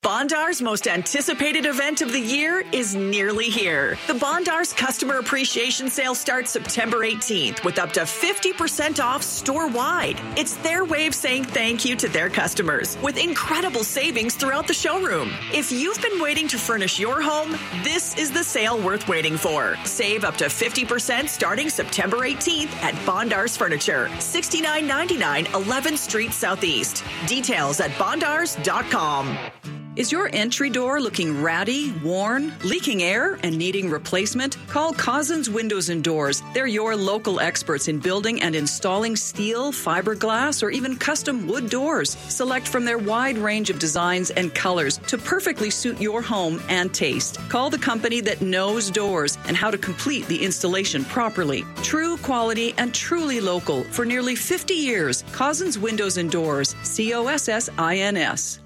Bondar's most anticipated event of the year is nearly here. The Bondar's Customer Appreciation Sale starts September 18th with up to 50% off store-wide. It's their way of saying thank you to their customers with incredible savings throughout the showroom. If you've been waiting to furnish your home, this is the sale worth waiting for. Save up to 50% starting September 18th at Bondar's Furniture, $69.99 11th Street Southeast. Details at bondars.com. Is your entry door looking ratty, worn, leaking air, and needing replacement? Call Cozzens Windows and Doors. They're your local experts in building and installing steel, fiberglass, or even custom wood doors. Select from their wide range of designs and colors to perfectly suit your home and taste. Call the company that knows doors and how to complete the installation properly. True quality and truly local for nearly 50 years. Cozzens Windows and Doors. COSSINS.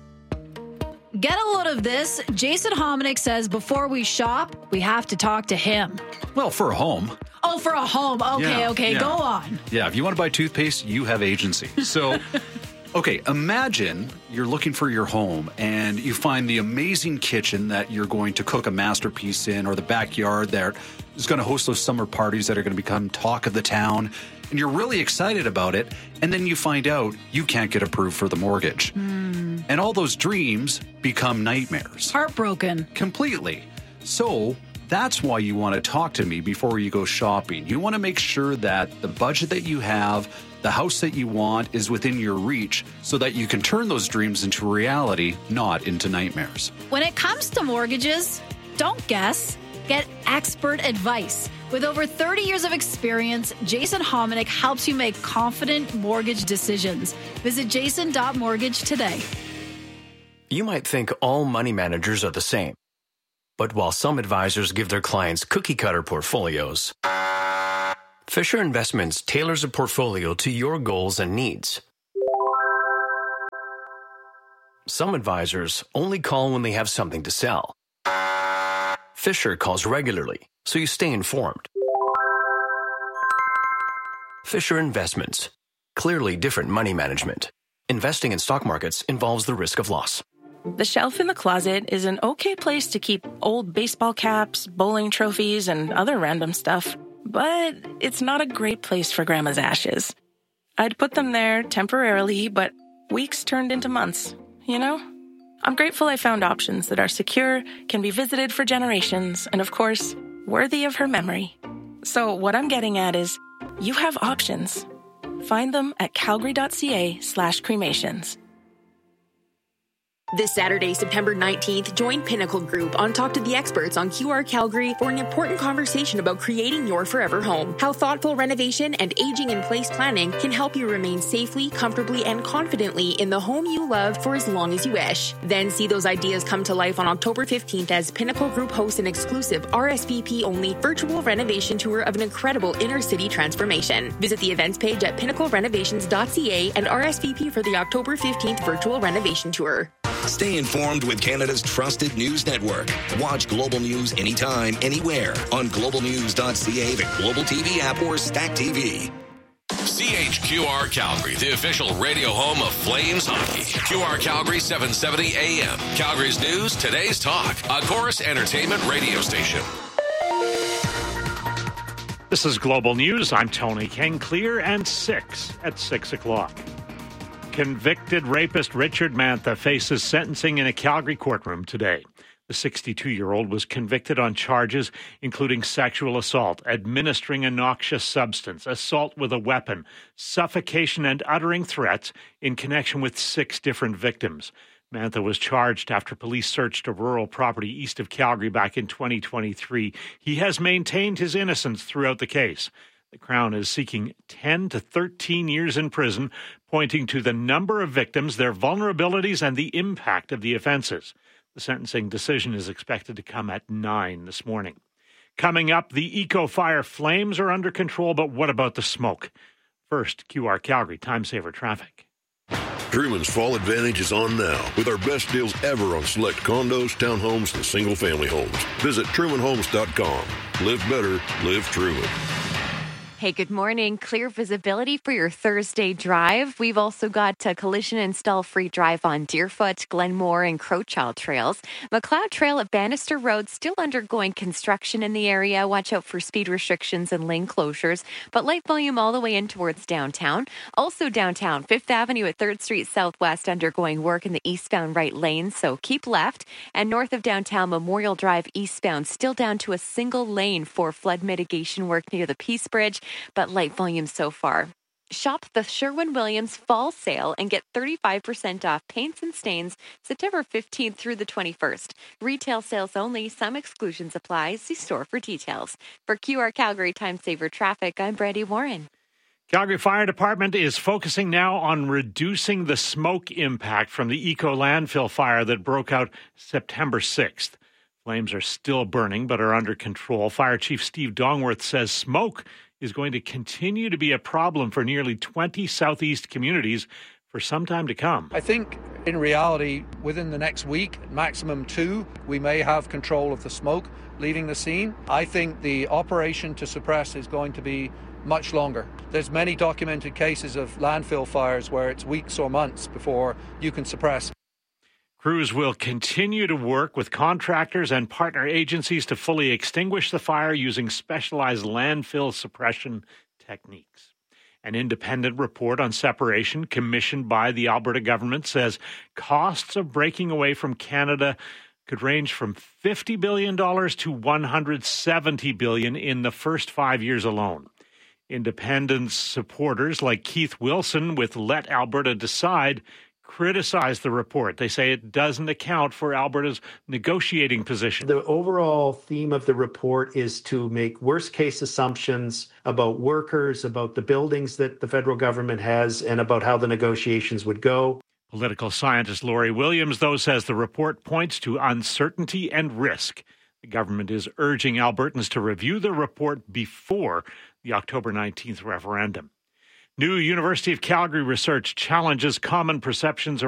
Get a load of this. Jason Hominick says before we shop, we have to talk to him. Well, for a home. Oh, for a home. Okay, go on. Yeah, if you want to buy toothpaste, you have agency. So, okay, imagine you're looking for your home and you find the amazing kitchen that you're going to cook a masterpiece in, or the backyard that is going to host those summer parties that are going to become talk of the town. And you're really excited about it, and then you find out you can't get approved for the mortgage. And all those dreams become nightmares. Heartbroken. Completely. So that's why you want to talk to me before you go shopping. You want to make sure that the budget that you have, the house that you want, is within your reach so that you can turn those dreams into reality, not into nightmares. When it comes to mortgages, don't guess. Get expert advice. With over 30 years of experience, Jason Hominick helps you make confident mortgage decisions. Visit jason.mortgage today. You might think all money managers are the same. But while some advisors give their clients cookie-cutter portfolios, Fisher Investments tailors a portfolio to your goals and needs. Some advisors only call when they have something to sell. Fisher calls regularly, so you stay informed. Fisher Investments. Clearly different money management. Investing in stock markets involves the risk of loss. The shelf in the closet is an okay place to keep old baseball caps, bowling trophies, and other random stuff. But it's not a great place for Grandma's ashes. I'd put them there temporarily, but weeks turned into months, you know? I'm grateful I found options that are secure, can be visited for generations, and of course, worthy of her memory. So what I'm getting at is, you have options. Find them at calgary.ca/cremations. This Saturday, September 19th, join Pinnacle Group on Talk to the Experts on QR Calgary for an important conversation about creating your forever home. How thoughtful renovation and aging-in-place planning can help you remain safely, comfortably, and confidently in the home you love for as long as you wish. Then see those ideas come to life on October 15th as Pinnacle Group hosts an exclusive RSVP-only virtual renovation tour of an incredible inner-city transformation. Visit the events page at pinnaclerenovations.ca and RSVP for the October 15th virtual renovation tour. Stay informed with Canada's trusted news network. Watch Global News anytime, anywhere on globalnews.ca, the Global TV app, or Stack TV. CHQR Calgary, the official radio home of Flames hockey. QR Calgary 770 AM. Calgary's news, today's talk. A Chorus Entertainment radio station. This is Global News. I'm Tony King. Clear and 6 at 6 o'clock. Convicted rapist Richard Mantha faces sentencing in a Calgary courtroom today. The 62-year-old was convicted on charges including sexual assault, administering a noxious substance, assault with a weapon, suffocation, and uttering threats in connection with 6 different victims. Mantha was charged after police searched a rural property east of Calgary back in 2023. He has maintained his innocence throughout the case. The Crown is seeking 10 to 13 years in prison, pointing to the number of victims, their vulnerabilities, and the impact of the offenses. The sentencing decision is expected to come at 9 this morning. Coming up, the Eco Fire flames are under control, but what about the smoke? First, QR Calgary Time Saver Traffic. Truman's Fall Advantage is on now with our best deals ever on select condos, townhomes, and single-family homes. Visit TrumanHomes.com. Live better, live Truman. Hey, good morning. Clear visibility for your Thursday drive. We've also got collision and stall-free drive on Deerfoot, Glenmore, and Crowchild trails. McLeod Trail at Bannister Road still undergoing construction in the area. Watch out for speed restrictions and lane closures, but light volume all the way in towards downtown. Also downtown, 5th Avenue at 3rd Street Southwest undergoing work in the eastbound right lane, so keep left. And north of downtown, Memorial Drive eastbound still down to a single lane for flood mitigation work near the Peace Bridge, but light volume so far. Shop the Sherwin-Williams Fall Sale and get 35% off paints and stains September 15th through the 21st. Retail sales only. Some exclusions apply. See store for details. For QR Calgary Time Saver Traffic, I'm Brady Warren. Calgary Fire Department is focusing now on reducing the smoke impact from the Eco landfill fire that broke out September 6th. Flames are still burning but are under control. Fire Chief Steve Dongworth says smoke is going to continue to be a problem for nearly 20 southeast communities for some time to come. I think in reality, within the next week, maximum 2, we may have control of the smoke leaving the scene. I think the operation to suppress is going to be much longer. There's many documented cases of landfill fires where it's weeks or months before you can suppress. Crews will continue to work with contractors and partner agencies to fully extinguish the fire using specialized landfill suppression techniques. An independent report on separation commissioned by the Alberta government says costs of breaking away from Canada could range from $50 billion to $170 billion in the first 5 years alone. Independence supporters like Keith Wilson with Let Alberta Decide criticize the report. They say it doesn't account for Alberta's negotiating position. The overall theme of the report is to make worst-case assumptions about workers, about the buildings that the federal government has, and about how the negotiations would go. Political scientist Laurie Williams, though, says the report points to uncertainty and risk. The government is urging Albertans to review the report before the October 19th referendum. New University of Calgary research challenges common perceptions